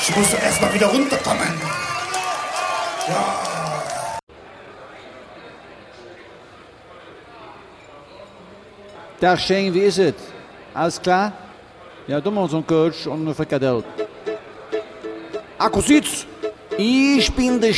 Ich muss doch erst mal wieder runterkommen. Ja. Dag Shane, wie is het? Alles klar? Ja, doe maar ons een coach und een frikadel. Akkusietz, ich bin der